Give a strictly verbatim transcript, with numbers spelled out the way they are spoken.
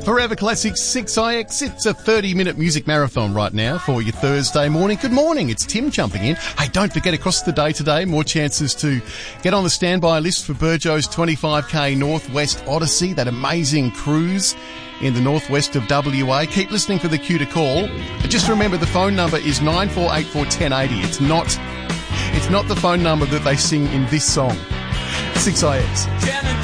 Forever Classics six I X. It's a thirty-minute music marathon right now for your Thursday morning. Good morning. It's Tim jumping in. Hey, don't forget, across the day today, more chances to get on the standby list for Burjo's twenty-five K Northwest Odyssey, that amazing cruise in the northwest of W A. Keep listening for the cue to call. Just remember, the phone number is nine four eight four, one zero eight zero. It's not, it's not the phone number that they sing in this song. six I X.